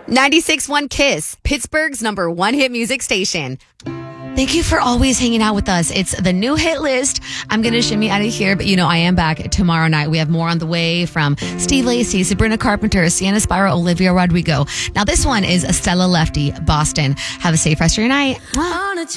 96.1 Kiss, Pittsburgh's number one hit music station. Thank you for always hanging out with us. It's the new hit list. I'm going to shimmy out of here, but I am back tomorrow night. We have more on the way from Steve Lacy, Sabrina Carpenter, Sienna Spiro, Olivia Rodrigo. Now, this one is Stella Lefty, Boston. Have a safe rest of your night.